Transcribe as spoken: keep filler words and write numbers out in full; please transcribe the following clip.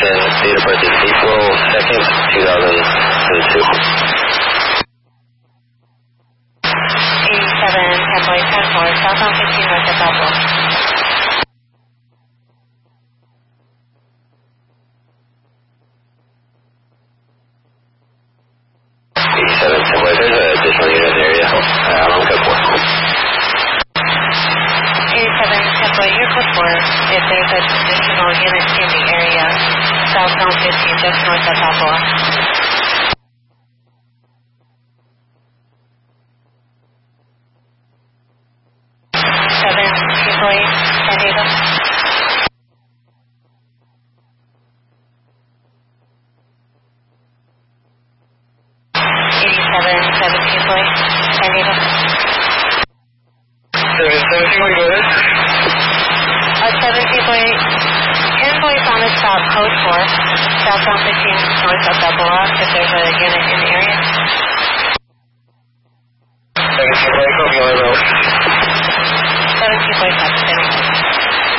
location. Date of birth is April second, two thousand two. eighty-seven, Temple ten four, southbound fifteen north of Balboa. eighty-seven, Temple, there's an additional unit in the area. Uh, I'm code four. eighty-seven, Temple, you're code four. If there's an additional unit in the area, southbound fifteen, just north of Balboa. seven, Temple, San Diego. eighty-seven, seven, Temple, San Diego. seven, seventeen, what go ahead? Uh, seven, Temple, ten boys on the stop, code four, southbound fifteen north of Balboa, if there's a unit in the area. seven, Temple, copy, all right,